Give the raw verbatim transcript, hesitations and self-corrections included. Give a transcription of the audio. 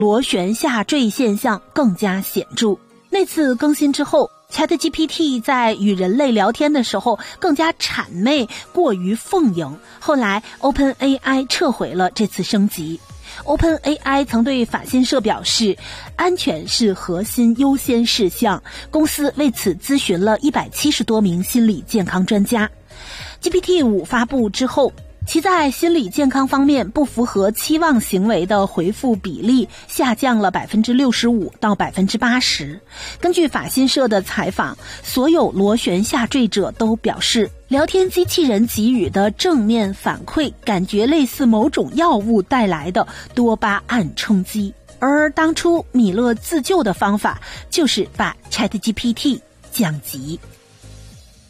螺旋下坠现象更加显著。那次更新之后， ChatGPT 在与人类聊天的时候更加谄媚，过于奉迎。后来 OpenAI 撤回了这次升级。OpenAI 曾对法新社表示，安全是核心优先事项，公司为此咨询了一百七十多名心理健康专家。G P T 五 发布之后，其在心理健康方面不符合期望行为的回复比例下降了 百分之六十五 到 百分之八十。 根据法新社的采访，所有螺旋下坠者都表示，聊天机器人给予的正面反馈感觉类似某种药物带来的多巴胺冲击。而当初米勒自救的方法就是把 ChatGPT 降级。